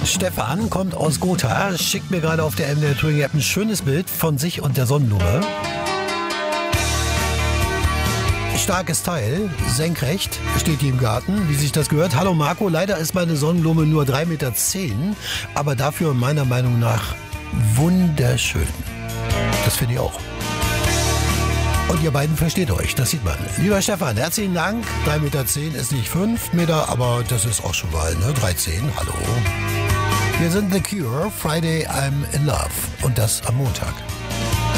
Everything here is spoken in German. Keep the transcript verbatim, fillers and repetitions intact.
Stefan kommt aus Gotha, schickt mir gerade auf der M D R Touring App ein schönes Bild von sich und der Sonnenblume. Starkes Teil, senkrecht, steht die im Garten, wie sich das gehört. Hallo Marco, leider ist meine Sonnenblume nur drei Meter zehn, aber dafür meiner Meinung nach wunderschön. Das finde ich auch. Und ihr beiden versteht euch, das sieht man. Lieber Stefan, herzlichen Dank. drei Meter zehn ist nicht fünf Meter, aber das ist auch schon mal, ne? drei zehn, hallo. Wir sind The Cure, Friday I'm in Love. Und das am Montag.